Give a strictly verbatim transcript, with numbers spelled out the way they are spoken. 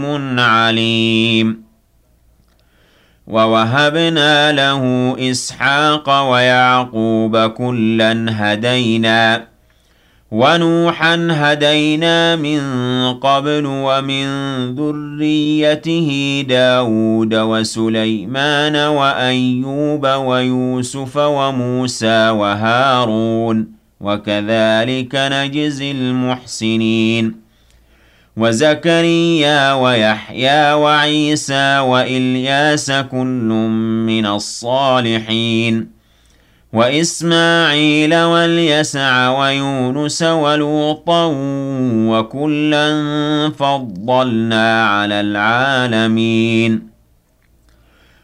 عليم. ووهبنا له إسحاق ويعقوب كلا هدينا ونوحا هدينا من قبل ومن ذريته داود وسليمان وأيوب ويوسف وموسى وهارون وكذلك نجزي المحسنين وزكريا ويحيى وعيسى وإلياس كل من الصالحين وإسماعيل واليسع ويونس ولوطا وكلا فضلنا على العالمين